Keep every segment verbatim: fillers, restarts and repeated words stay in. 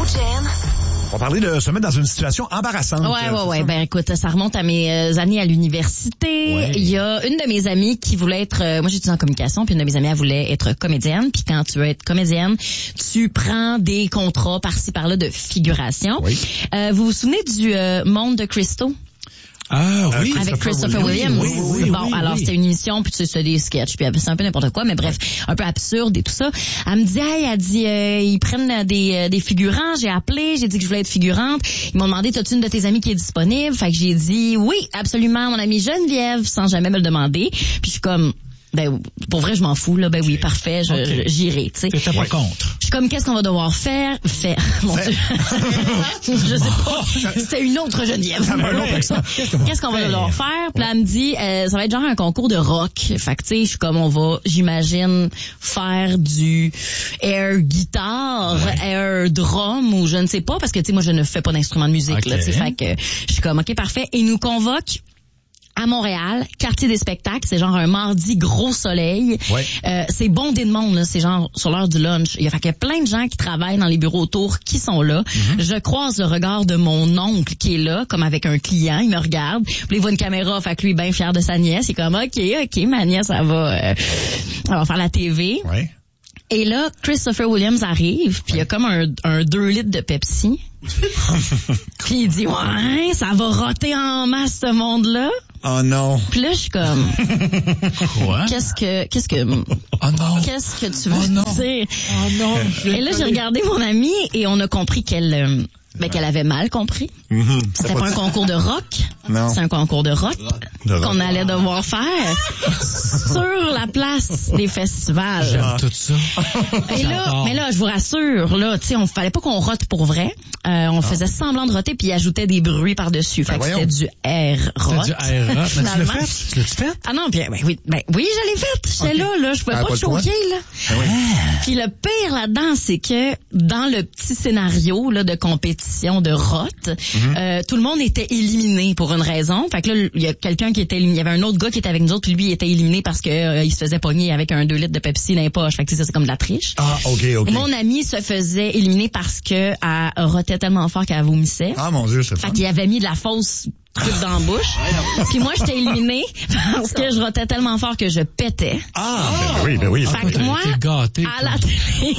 Jam. On va parler de se mettre dans une situation embarrassante. Ouais, ouais, ouais. Ben, écoute, ça remonte à mes euh, années à l'université. Ouais. Il y a une de mes amies qui voulait être, euh, moi j'étudie en communication, puis une de mes amies, elle voulait être comédienne. Puis quand tu veux être comédienne, tu prends des contrats par-ci, par-là de figuration. Oui. Euh, vous vous souvenez du euh, Monde de Crystal? Ah oui, Avec Christopher Williams. Oui, oui, oui, bon, oui, alors oui. c'était une émission, puis c'était des sketchs, puis c'est un peu n'importe quoi, mais bref, un peu absurde et tout ça. Elle me dit, hey, elle dit, euh, ils prennent des, euh, des figurants. J'ai appelé, j'ai dit que je voulais être figurante. Ils m'ont demandé, t'as-tu une de tes amies qui est disponible? Fait que j'ai dit, oui, absolument, mon amie Geneviève, sans jamais me le demander. Puis je suis comme, ben, pour vrai, je m'en fous, là. Ben oui, parfait, je, Okay. j'irai, tu sais. T'étais pas Ouais. contre. Je suis comme, qu'est-ce qu'on va devoir faire? Faire. Mon Dieu. Je sais pas. C'était une autre Geneviève. Ah, ben, un autre accent. Qu'est-ce qu'on va devoir faire? Puis là, elle me dit, euh, ça va être genre un concours de rock. Fait que, tu sais, je suis comme, on va, j'imagine, faire du air guitare, air drum, ou je ne sais pas, parce que, tu sais, moi, je ne fais pas d'instrument de musique, Okay. là, tu sais. Fait que, je suis comme, OK, parfait. Et nous convoque à Montréal, quartier des spectacles, c'est genre un mardi gros soleil. Ouais. Euh, c'est bondé de monde, là, c'est genre sur l'heure du lunch. Il y a, fait qu'il y a plein de gens qui travaillent dans les bureaux autour qui sont là. Mm-hmm. Je croise le regard de mon oncle qui est là, comme avec un client, il me regarde. Puis il voit une caméra, fait que lui, bien fier de sa nièce. Il est comme, OK, OK, ma nièce, elle va, euh, elle va faire la T V. Ouais. Et là, Christopher Williams arrive, puis il y a comme un, un deux litres de Pepsi. Puis il dit, ouais, ça va roter en masse ce monde-là. Oh non. Puis là, je suis comme, Quoi? qu'est-ce que, qu'est-ce que, Oh non. qu'est-ce que tu veux Oh non. dire? Oh non. Et là, j'ai regardé mon amie et on a compris qu'elle, euh, ben, qu'elle avait mal compris. Mm-hmm. C'était pas un concours de rock. Non. C'est un concours de rock De rock. qu'on allait devoir faire sur la place des festivals. J'aime tout ça. Et là, J'adore. mais là, je vous rassure, là, tu sais, on fallait pas qu'on rote pour vrai. Euh, on faisait semblant de roter puis il ajoutait des bruits par-dessus. Fait Ben que voyons. c'était du air C'est rock. du air rock. Mais tu l'as Finalement. fait? Tu l'as-tu fait? Ah non, bien, ben oui, ben oui, je l'ai faite. J'étais Ok. là, là, je pouvais Ah, pas pas te le choix. choquer, là. Ah oui. Puis le pire là-dedans, c'est que dans le petit scénario là de compétition de rot, Mm-hmm. euh, tout le monde était éliminé pour une raison. Fait que là, il y a quelqu'un qui était éliminé. Il y avait un autre gars qui était avec nous autres, puis lui il était éliminé parce que euh, il se faisait pogner avec un deux litres de Pepsi dans les poches. Fait que ça, c'est comme de la triche. Ah, OK, OK. Et mon amie se faisait éliminer parce que elle rotait tellement fort qu'elle vomissait. Ah, mon Dieu, c'est Fait fun. qu'il avait mis de la fausse truc dans la bouche. Puis moi, j'étais éliminée parce que je rotais tellement fort que je pétais. Ah, ben oui, ben oui. Fait que moi, T'es gâté. à la télé,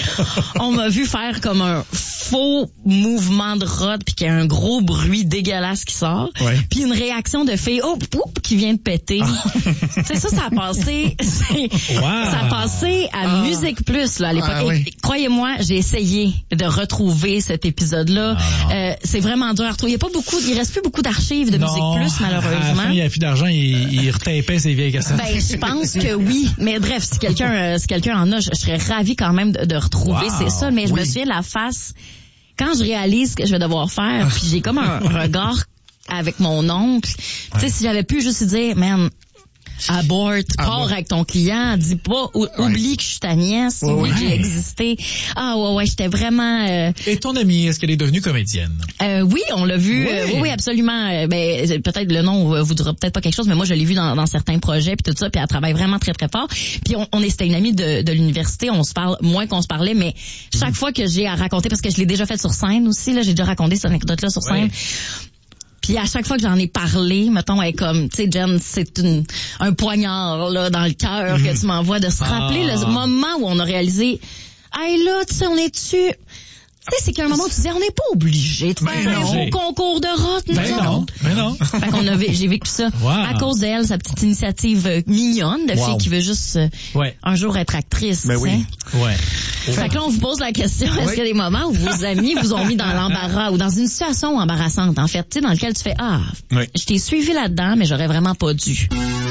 on m'a vu faire comme un faux mouvement de rot puis qu'il y a un gros bruit dégueulasse qui sort. Ouais. Puis une réaction de fille, oh, oup, qui vient de péter. Tu sais, ça, ça a passé, c'est- Wow. ça a passé à Musique Plus, là, à l'époque. Ah, Et- oui. et croyez-moi, j'ai essayé de retrouver cet épisode-là. Ah, euh, c'est vraiment dur à retrouver. Il y a pas beaucoup, il reste plus beaucoup d'archives de Non. Musique Plus, À la malheureusement. fin, il n'y a plus d'argent, il, il retapait ses vieilles cassettes. Ben, je pense que oui. Mais bref, si quelqu'un, euh, si quelqu'un en a, je, je serais ravie quand même de, de retrouver Wow. c'est ça. Mais je Oui. me souviens de la face quand je réalise ce que je vais devoir faire. Puis j'ai comme un regard avec mon oncle. Tu sais, si j'avais pu juste lui dire, man, abort, pars Abort. avec ton client, dis pas, ou- oublie que je suis ta nièce, Ouais, oublie ouais. que j'ai existé. Ah ouais, ouais, j'étais vraiment... euh, Et ton amie, est-ce qu'elle est devenue comédienne? Euh, oui, on l'a vu. Oui. euh, oui, oui, absolument. Euh, ben, peut-être le nom euh, vous dira peut-être pas quelque chose, mais moi je l'ai vu dans, dans certains projets puis tout ça. Puis elle travaille vraiment très très fort. Puis on, on est, c'était une amie de, de l'université. On se parle moins qu'on se parlait, mais chaque fois que j'ai à raconter, parce que je l'ai déjà fait sur scène aussi, là, j'ai déjà raconté cette anecdote-là sur scène. Oui. Puis à chaque fois que j'en ai parlé, mettons, elle est comme, tu sais, Jen, c'est une, un poignard là dans le cœur que tu m'envoies de se rappeler le moment où on a réalisé, hey là, tu sais, on est dessus. Tu sais, c'est qu'à un moment où tu disais, on n'est pas obligé de faire Ben un non. gros concours de rot, nous Ben non, autres. ben non. Fait qu'on a, vé- j'ai vécu ça Wow. à cause d'elle, sa petite initiative euh, mignonne de Wow. fille qui veut juste euh, Ouais, un jour être actrice. Ben tu sais. oui. ouais. Fait que là, on vous pose la question, est-ce qu'il y a des moments où vos amis vous ont mis dans l'embarras ou dans une situation embarrassante, en fait, tu sais, dans lequel tu fais, ah, Oui. je t'ai suivi là-dedans, mais j'aurais vraiment pas dû.